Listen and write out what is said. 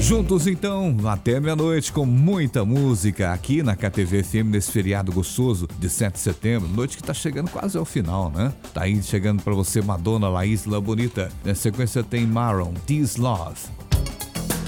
Juntos então, até meia-noite com muita música aqui na KTV FM nesse feriado gostoso de 7 de setembro, noite que tá chegando quase ao final, né? Tá aí chegando pra você Madonna, La Isla Bonita. Na sequência tem Maroon, This Love.